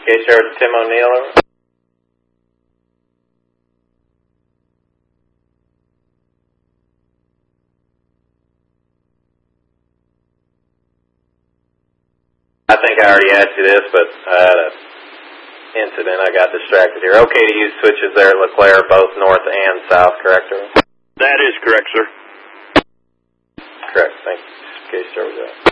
Case Sergeant Tim O'Neill, over. I think I already asked you this, but I had an incident. I got distracted here. Okay to use switches there at LeClaire, both north and south, correct? That is correct, sir. Correct. Thank you. Case Sergeant.